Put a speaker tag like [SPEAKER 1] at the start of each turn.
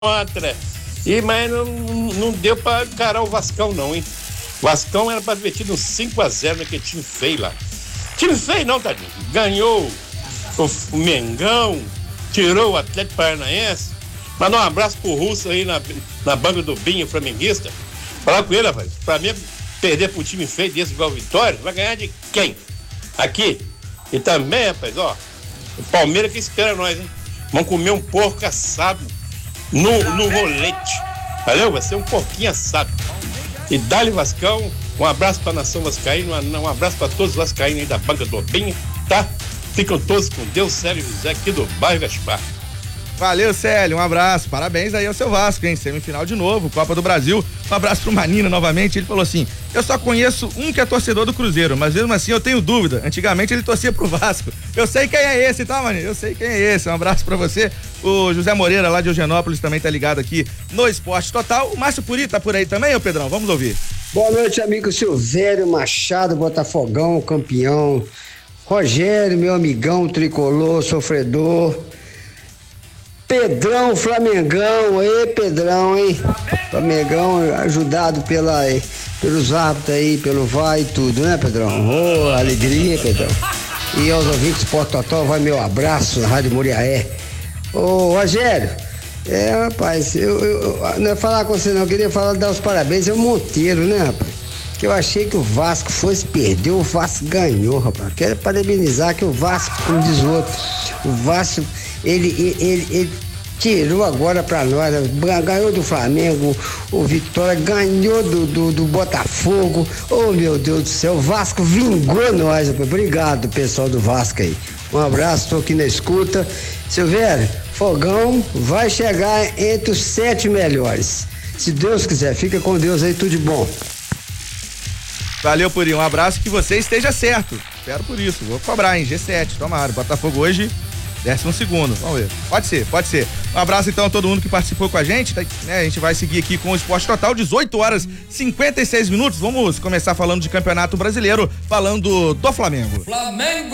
[SPEAKER 1] contra. Mas não deu pra encarar o Vascão, não, hein? O Vascão era pra ter metido um 5-0 naquele time feio lá. Time feio não, tadinho. Ganhou o Mengão, tirou o Atlético Paranaense. Mandou um abraço pro Russo aí na banca do Binho, flamenguista. Falar com ele, rapaz. Pra mim, perder pro time feio desse igual Vitória, vai ganhar de quem? Aqui. E também, rapaz, ó, o Palmeiras que espera nós, hein? Vamos comer um porco assado no rolete. Valeu? Vai ser um porquinho assado. E dá-lhe Vascão, um abraço pra nação vascaína, um abraço pra todos os vascaínos aí da banca do Binho, tá? Ficam todos com Deus, Célio José, aqui do bairro Gaspar.
[SPEAKER 2] Valeu, Célio, um abraço, parabéns aí ao seu Vasco, hein, semifinal de novo, Copa do Brasil, um abraço pro Manina novamente, ele falou assim, eu só conheço um que é torcedor do Cruzeiro, mas mesmo assim eu tenho dúvida, antigamente ele torcia pro Vasco, eu sei quem é esse, tá, Manina, eu sei quem é esse, um abraço pra você, o José Moreira lá de Eugenópolis também tá ligado aqui no Esporte Total, o Márcio Puri tá por aí também, ô Pedrão, vamos ouvir.
[SPEAKER 3] Boa noite, amigo Silvério Machado, Botafogão, campeão, Rogério, meu amigão, tricolor, sofredor, Pedrão, Flamengão, aí Pedrão, hein? Flamengão ajudado pelos árbitros aí, pelo VAR e tudo, né, Pedrão? Oh, alegria, Pedrão. E aos ouvintes do Esporte Total, vai meu abraço na Rádio Muriaé. Ô, Rogério, rapaz, eu não ia falar com você não, eu queria dar os parabéns ao Monteiro, né, rapaz? Que eu achei que o Vasco fosse perder, o Vasco ganhou, rapaz. Quero parabenizar que o Vasco, como diz o outro, o Vasco, ele tirou agora pra nós, ganhou do Flamengo, o Vitória ganhou do Botafogo, oh meu Deus do céu, o Vasco vingou nós, rapaz. Obrigado, pessoal do Vasco aí. Um abraço, tô aqui na escuta. Silvério, Fogão vai chegar entre os 7 melhores. Se Deus quiser, fica com Deus aí, tudo de bom.
[SPEAKER 2] Valeu, Purinho, um abraço, que você esteja certo. Espero por isso, vou cobrar, hein? G7, tomara. Botafogo hoje, 12º, vamos ver. Pode ser. Um abraço então a todo mundo que participou com a gente, né? A gente vai seguir aqui com o Esporte Total, 18h56. Vamos começar falando de Campeonato Brasileiro, falando do Flamengo.